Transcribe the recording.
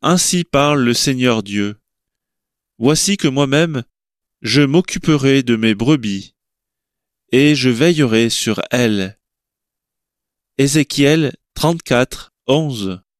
Ainsi parle le Seigneur Dieu. Voici que moi-même, je m'occuperai de mes brebis, et je veillerai sur elles. Ézéchiel 34, 11.